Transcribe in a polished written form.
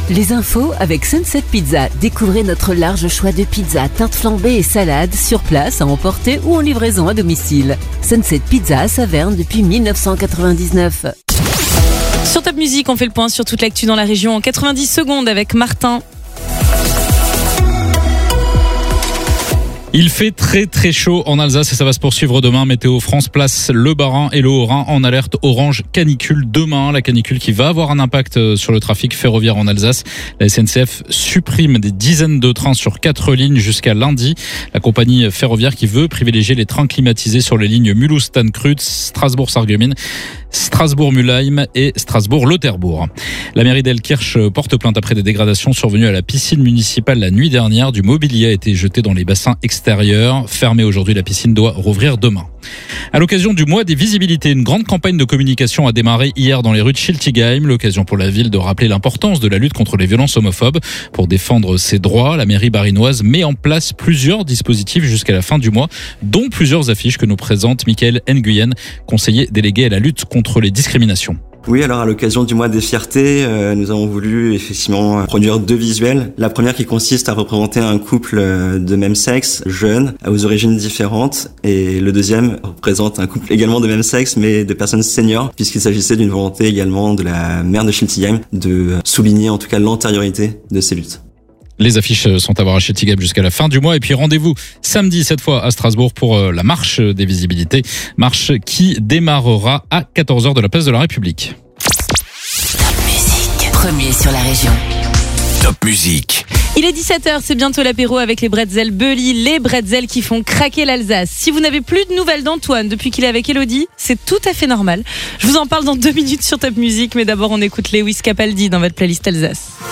Les infos avec Sunset Pizza. Découvrez notre large choix de pizzas, teintes flambées et salades sur place à emporter ou en livraison à domicile. Sunset Pizza à Saverne depuis 1999. Sur Top Music, on fait le point sur toute l'actu dans la région en 90 secondes avec Martin. Il fait très très chaud en Alsace et ça va se poursuivre demain. Météo France place le Bas-Rhin et le Haut-Rhin en alerte orange canicule demain. La canicule qui va avoir un impact sur le trafic ferroviaire en Alsace. La SNCF supprime des dizaines de trains sur 4 lignes jusqu'à lundi. La compagnie ferroviaire qui veut privilégier les trains climatisés sur les lignes Mulhouse-Tannkreuth, Strasbourg-Sarreguemines, Strasbourg-Mulheim et Strasbourg-Lauterbourg. La mairie d'Elkirch porte plainte après des dégradations survenues à la piscine municipale la nuit dernière. Du mobilier a été jeté dans les bassins extérieurs. Fermée aujourd'hui, la piscine doit rouvrir demain. À l'occasion du mois des visibilités, une grande campagne de communication a démarré hier dans les rues de Schiltigheim. L'occasion pour la ville de rappeler l'importance de la lutte contre les violences homophobes. Pour défendre ses droits, la mairie barinoise met en place plusieurs dispositifs jusqu'à la fin du mois, dont plusieurs affiches que nous présente Michael Nguyen, conseiller délégué à la lutte contre les discriminations. Oui, alors à l'occasion du mois des fiertés, nous avons voulu effectivement produire 2 visuels. La première qui consiste à représenter un couple de même sexe, jeune, aux origines différentes. Et le deuxième représente un couple également de même sexe, mais de personnes seniors, puisqu'il s'agissait d'une volonté également de la maire de Schiltigheim de souligner en tout cas l'antériorité de ces luttes. Les affiches sont à voir à Schiltigheim jusqu'à la fin du mois. Et puis rendez-vous samedi, cette fois à Strasbourg, pour la marche des visibilités. Marche qui démarrera à 14h de la place de la République. Top Music, premier sur la région. Top Music. Il est 17h, c'est bientôt l'apéro avec les bretzels Bully, les bretzels qui font craquer l'Alsace. Si vous n'avez plus de nouvelles d'Antoine depuis qu'il est avec Elodie, c'est tout à fait normal. Je vous en parle dans 2 minutes sur Top Music, mais d'abord on écoute Lewis Capaldi dans votre playlist Alsace.